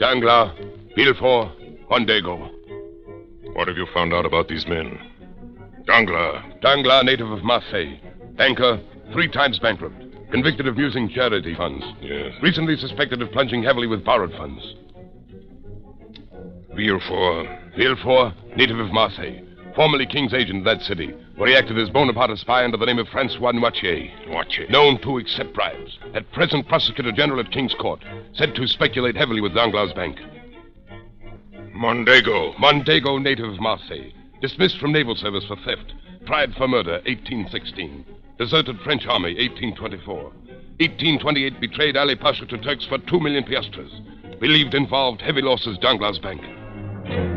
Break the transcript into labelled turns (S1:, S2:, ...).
S1: Danglars, Villefort, Mondego.
S2: What have you found out about these men? Danglars.
S1: Danglars, native of Marseille. Banker, 3 times bankrupt. Convicted of using charity funds.
S2: Yes.
S1: Recently suspected of plunging heavily with borrowed funds.
S2: Villefort.
S1: Villefort, native of Marseille. Formerly King's agent in that city, where he acted as Bonaparte spy under the name of Francois Noirtier.
S2: Noirtier.
S1: Known to accept bribes. At present, Prosecutor General at King's Court. Said to speculate heavily with Danglars' bank.
S2: Mondego.
S1: Mondego, native of Marseille. Dismissed from naval service for theft. Tried for murder, 1816. Deserted French army, 1824. 1828, betrayed Ali Pasha to Turks for 2 million piastres. Believed involved heavy losses Danglars' bank.